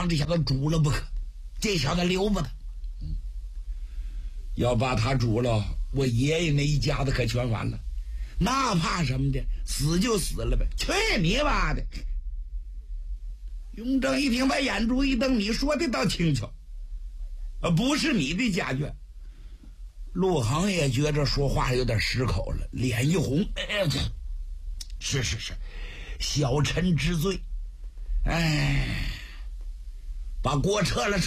方这小子煮了不可，这小子留不得。要把他煮了，我爷爷那一家子可全完了。那怕什么的，死就死了呗，去你妈的！雍正一听，把眼珠一瞪，你说的倒轻巧，不是你的家眷。陆恒也觉着说话有点失口了，脸一红，是，小臣知罪，把锅撤了，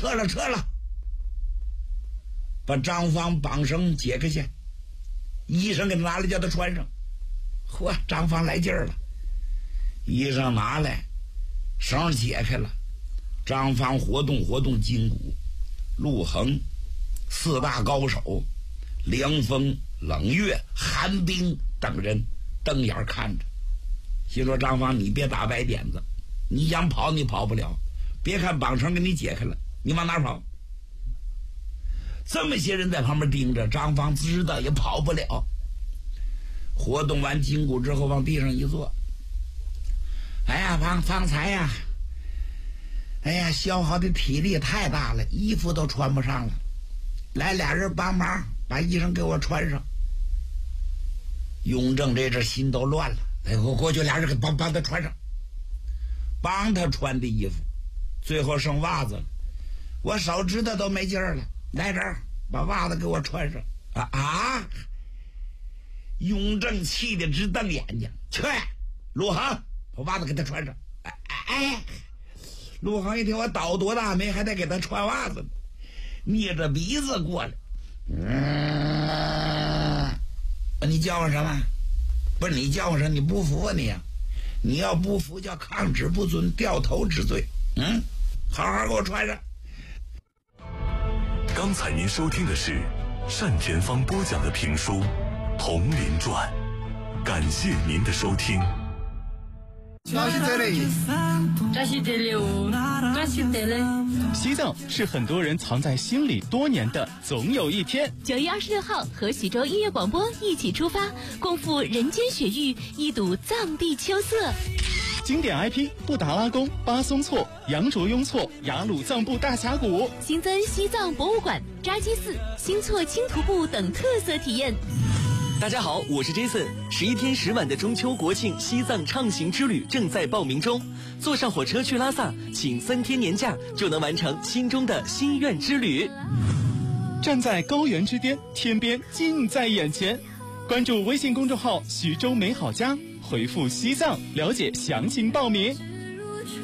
把张芳绑绳解开去，医生给他拿来叫他穿上。嚯，张芳来劲儿了，医生拿来，绳解开了，张芳活动筋骨，陆恒四大高手凉风冷月寒冰等人瞪眼看着，心说张芳你别打白点子，你想跑你跑不了，别看绑绳给你解开了，你往哪跑？这么些人在旁边盯着，张芳知道也跑不了。活动完筋骨之后往地上一坐，哎呀方才呀，哎呀消耗的体力太大了，衣服都穿不上了，来俩人帮忙把衣裳给我穿上。雍正这阵心都乱了，我过去俩人给帮他穿上，帮他穿的衣服最后剩袜子了，我手指头都没劲儿了，来这儿把袜子给我穿上。雍正气得直瞪眼睛，去陆恒把袜子给他穿上。陆恒一听我倒多大霉还得给他穿袜子呢，捏着鼻子过来，你叫我什么？不是你叫我什么？你不服啊你啊？你要不服叫抗旨不遵，掉头之罪。好好给我穿上。 刚才您收听的是单田芳播讲的评书《铜林传》，感谢您的收听。 西藏是很多人藏在心里多年的总有一天。 9月26号和徐州音乐广播一起出发，共赴人间雪域，一睹藏地秋色。 经典 IP 布达拉宫、巴松措、羊卓雍措、雅鲁藏布大峡谷， 新增西藏博物馆、扎基寺、新措轻徒步等特色体验。 大家好，我是 Jason。11天10晚的中秋国庆西藏畅行之旅正在报名中，坐上火车去拉萨，请3天年假就能完成心中的心愿之旅。 站在高原之巅，天边近在眼前。关注微信公众号徐州美好家，回复西藏了解详情报名。